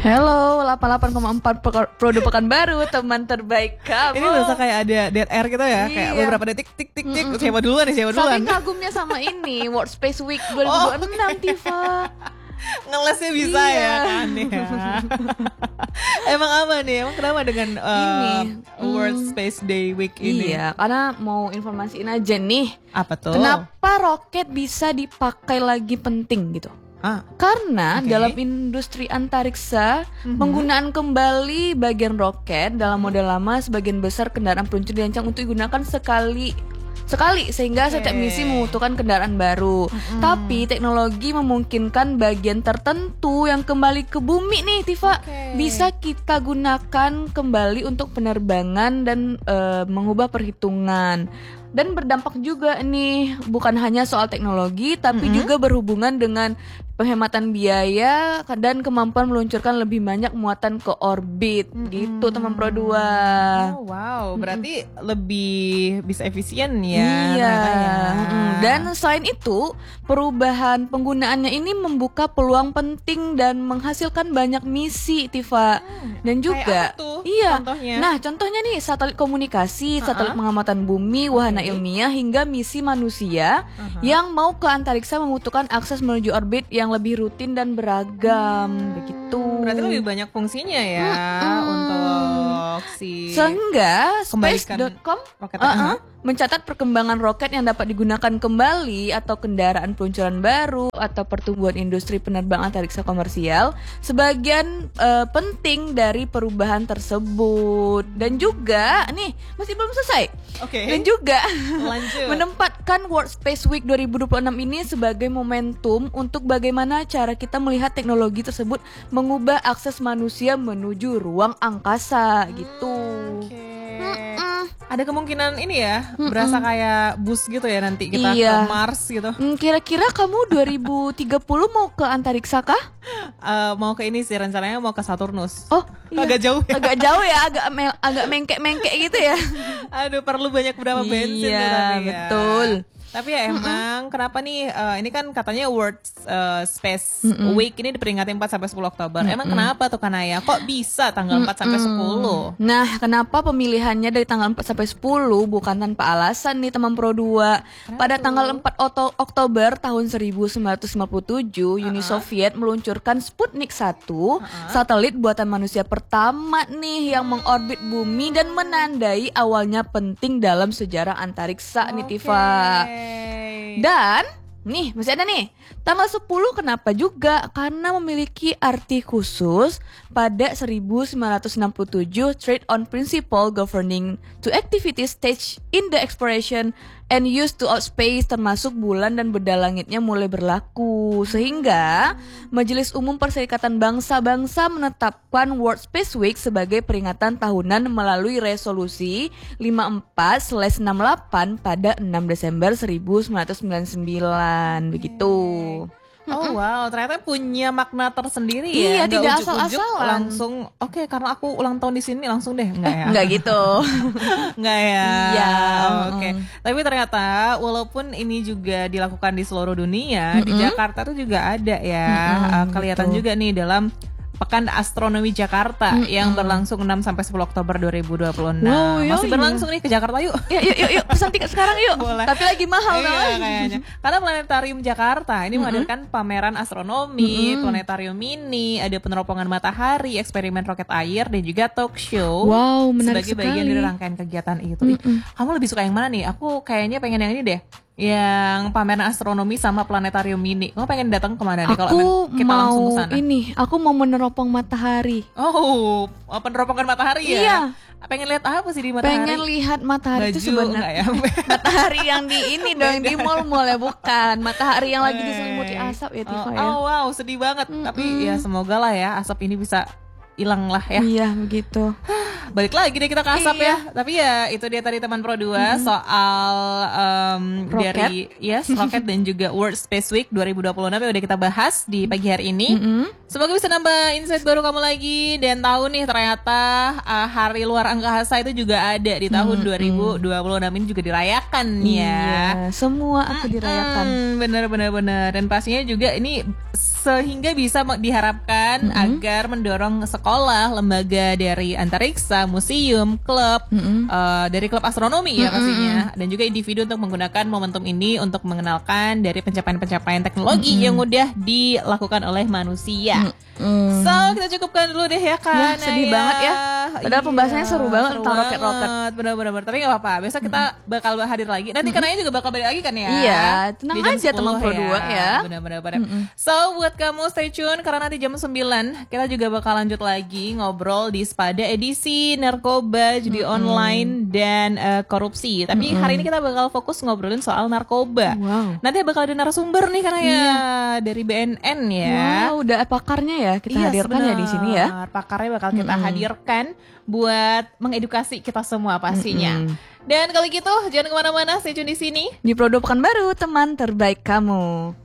Hello, 88,4 produk Pekanbaru, teman terbaik kamu. Ini berasa kayak ada dead air gitu ya, kayak Iya. beberapa detik tik tik tik. Siapa duluan nih, siapa duluan? Saking kagumnya sama ini Workspace Week 2026, Tifa. Ngelesnya bisa Iya. ya kan ya. Emang apa nih? Emang kenapa dengan World Space Day Week ini? Iya, karena mau informasiin aja nih. Apa tuh? Kenapa roket bisa dipakai lagi penting gitu? Karena dalam industri antariksa, penggunaan kembali bagian roket dalam model lama sebagian besar kendaraan peluncur dirancang untuk digunakan sekali sehingga setiap misi membutuhkan kendaraan baru. Tapi teknologi memungkinkan bagian tertentu yang kembali ke bumi nih, Tifa, bisa kita gunakan kembali untuk penerbangan dan mengubah perhitungan. Dan berdampak juga nih, bukan hanya soal teknologi tapi juga berhubungan dengan penghematan biaya dan kemampuan meluncurkan lebih banyak muatan ke orbit gitu, teman Pro 2. Oh wow, berarti lebih bisa efisien ya. Iya. Dan selain itu, perubahan penggunaannya ini membuka peluang penting dan menghasilkan banyak misi, Tifa. Dan juga kayak apa tuh iya. contohnya? Nah, contohnya nih satelit komunikasi, satelit pengamatan bumi, wahana ilmiah hingga misi manusia yang mau ke antariksa membutuhkan akses menuju orbit yang lebih rutin dan beragam begitu. Berarti lebih banyak fungsinya ya untuk si Sehingga kembalikan space.com roketnya. mencatat perkembangan roket yang dapat digunakan kembali atau kendaraan peluncuran baru atau pertumbuhan industri penerbang antariksa komersial sebagian penting dari perubahan tersebut. Dan juga nih masih belum selesai. Dan juga Lanjut. menempatkan World Space Week 2026 ini sebagai momentum untuk bagaimana cara kita melihat teknologi tersebut mengubah akses manusia menuju ruang angkasa gitu. Ada kemungkinan ini ya, berasa kayak bus gitu ya nanti kita ke Mars gitu. Kira-kira kamu 2030 mau ke antariksa kah? Mau ke ini sih, rencananya mau ke Saturnus. Oh, iya. Agak jauh ya. Agak jauh ya, agak mengkek-mengkek gitu ya. Aduh, perlu banyak berapa bensin iya, tuh tapi ya. betul. Tapi ya emang kenapa nih ini kan katanya World Space Week ini diperingati 4 sampai 10 Oktober. Emang kenapa tuh Kanaya? Kok bisa tanggal 4 sampai 10? Nah, kenapa pemilihannya dari tanggal 4 sampai 10 bukan tanpa alasan nih teman Pro 2. Pada tanggal 4 Oktober tahun 1957, Uni Soviet meluncurkan Sputnik 1, satelit buatan manusia pertama nih yang mengorbit bumi dan menandai awalnya penting dalam sejarah antariksa nih, Tifa. Dan nih masih ada nih tanggal 10 kenapa juga? Karena memiliki arti khusus. Pada 1967 Trade on Principle Governing to Activities Stage in the Exploration and Use to Outspace termasuk bulan dan beda langitnya mulai berlaku. Sehingga Majelis Umum Perserikatan Bangsa-Bangsa menetapkan World Space Week sebagai peringatan tahunan melalui resolusi 54/68 pada 6 Desember 1999 begitu. Oh wow, ternyata punya makna tersendiri Iya, ya. tidak ujuk-ujuk asal-asalan. langsung karena aku ulang tahun di sini langsung deh, enggak ya? Enggak gitu. Enggak ya. Iya. Oke. Tapi ternyata walaupun ini juga dilakukan di seluruh dunia, di Jakarta tuh juga ada ya. Kelihatan juga nih dalam Pekan Astronomi Jakarta yang berlangsung 6 sampai 10 Oktober 2026. Wow, Masih berlangsung nih, ke Jakarta yuk. Yuk, pesan tiket sekarang yuk. Boleh. Tapi lagi mahal kayaknya. Karena Planetarium Jakarta ini menghadirkan pameran astronomi, planetarium mini, ada peneropongan matahari, eksperimen roket air, dan juga talk show. Wow, menarik sebagai bagian dari rangkaian kegiatan itu. Kamu lebih suka yang mana nih? Aku kayaknya pengen yang ini deh. Yang pameran astronomi sama planetarium mini. Kamu pengen datang kemana nih kalau kita langsung ke sana? Aku mau meneropong matahari. Oh, peneropongan matahari ya? Iya. Pengen lihat apa sih di matahari? Pengen lihat matahari itu sebenarnya. Ya? Matahari yang di ini dong, di mall-mall ya, bukan. Matahari yang lagi diselimuti asap ya, Tifa ya. Oh wow, sedih banget. Tapi ya semoga lah ya asap ini bisa hilang lah ya. Iya, begitu. Balik lagi deh kita ke asap ya. Tapi ya itu dia tadi teman Pro 2 soal dari roket dan juga World Space Week 2026 yang udah kita bahas di pagi hari ini. Semoga bisa nambah insight baru kamu lagi dan tahu nih ternyata hari luar angkasa itu juga ada di tahun 2026 ini juga dirayakan ya. Iya, semua aku dirayakan. Bener. Dan pastinya juga ini sehingga bisa diharapkan agar mendorong sekolah, lembaga dari antariksa, museum, klub, dari klub astronomi ya pastinya, dan juga individu untuk menggunakan momentum ini untuk mengenalkan dari pencapaian-pencapaian teknologi yang mudah dilakukan oleh manusia. So kita cukupkan dulu deh ya kan. Sedih banget ya. Padahal pembahasannya seru banget tentang roket-roket. Benar-benar. Tapi gak apa-apa. Besok kita bakal hadir lagi. Nanti Kanaya juga bakal balik lagi kan ya. Iya, tenang aja teman Pro 2 ya. Benar-benar. So buat kamu stay tune karena nanti jam 9 kita juga bakal lanjut lagi ngobrol di Spada edisi narkoba, judi online dan korupsi. Tapi hari ini kita bakal fokus ngobrolin soal narkoba. Nanti bakal ada narasumber nih Kanaya dari BNN ya. Wow, udah pakarnya ya kita hadirkan ya di sini ya. Pakarnya bakal kita hadirkan buat mengedukasi kita semua pastinya. Dan kalau gitu jangan kemana-mana, stay tune di sini di Pro 2 Pekanbaru, teman terbaik kamu.